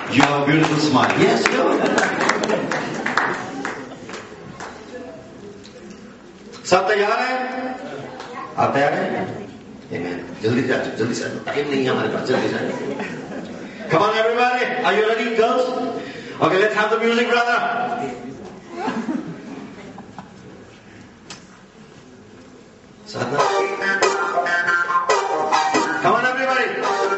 You have a beautiful smile. Yes, go. सब तैयार है? आप तैयार हैं? Amen. जल्दी से आइए, जल्दी से आइए. टाइम नहीं है हमारे पास, जल्दी से आइए. Come on, everybody. Are you ready, girls? Okay, let's have the music, brother. Sadhana.